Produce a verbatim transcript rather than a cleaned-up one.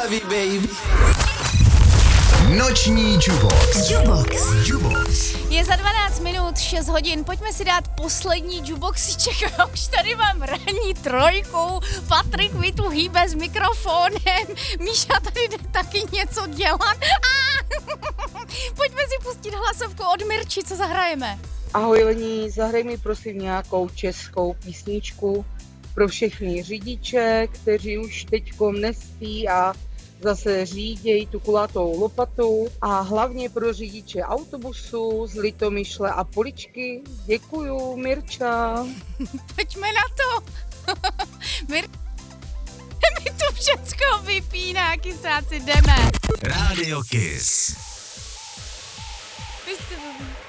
love you, baby. Noční Jubox. Jubox. Jubox. Je za dvanáct minut, šest hodin, pojďme si dát poslední Juboxíček. Už tady mám ranní trojku, Patrik mi tu hýbe s mikrofonem, Míša tady jde taky něco dělat. Pojďme si pustit hlasovku od Mirči, co zahrajeme. Ahoj Lení, zahraj mi prosím nějakou českou písničku pro všechny řidiče, kteří už teďkom nespí a zase řídějí tu kulatou lopatu, a hlavně pro řidiče autobusu z Litomyšle a Poličky. Děkuju, Mirča. Pojďme na to. Mir... mi tu všecko vypíná, kysáci, jdeme. Radio Kiss. Vy jste...